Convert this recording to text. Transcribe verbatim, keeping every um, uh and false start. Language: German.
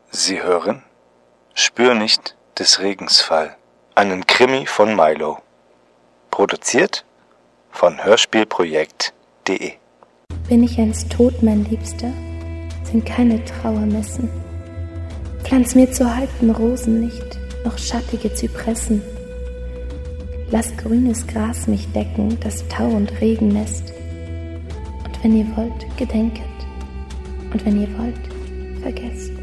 Sie hören Spür nicht des Regens Fall, einen Krimi von Milo. Produziert von hörspielprojekt punkt de. Bin ich einst tot, mein Liebster, sind keine Trauermessen. Pflanz mir zu halten Rosen nicht, noch schattige Zypressen. Lass grünes Gras mich decken, das Tau und Regennest. Und wenn ihr wollt, gedenket, und wenn ihr wollt, vergesst.